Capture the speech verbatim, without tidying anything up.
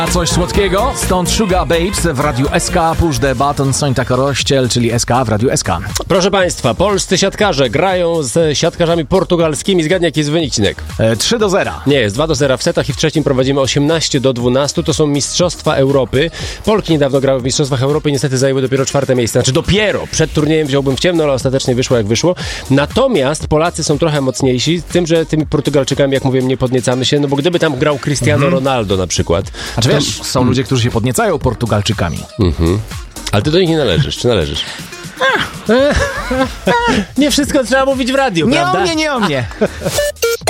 A coś słodkiego? Stąd Sugar Babes w Radiu S K, Push the Button, Sońta Korościel, czyli S K w Radiu S K. Proszę Państwa, polscy siatkarze grają z siatkarzami portugalskimi. Zgadnij, jaki jest wynik, Cinek? E, trzy do zera. Nie, jest dwa do zera w setach i w trzecim prowadzimy osiemnaście do dwunastu. To są Mistrzostwa Europy. Polki niedawno grały w Mistrzostwach Europy i niestety zajęły dopiero czwarte miejsce. Znaczy dopiero. Przed turniejem wziąłbym w ciemno, ale ostatecznie wyszło jak wyszło. Natomiast Polacy są trochę mocniejsi, tym, że tymi Portugalczykami, jak mówię, nie podniecamy się, no bo gdyby tam grał Cristiano Mhm. Ronaldo na przykład. A czy wiesz, są Hmm. ludzie, którzy się podniecają Portugalczykami. Mhm. Ale ty do nich nie należysz, czy należysz? Nie wszystko trzeba mówić w radiu, Nie prawda? o mnie, nie o mnie.